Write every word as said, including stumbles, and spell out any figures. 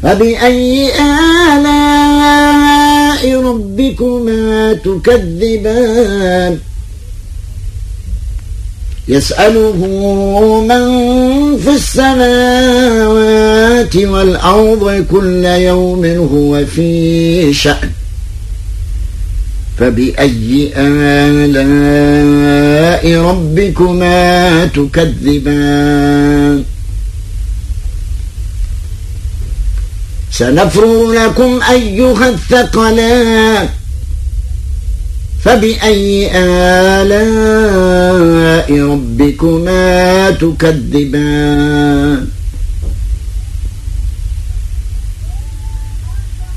فبأي آلاء ربكما تكذبان يسأله من في السماوات والأرض كل يوم هو في شأن فبأي آلاء ربكما تكذبان سنفرغ لكم أيها الثقلان فبأي آلاء ربكما تكذبان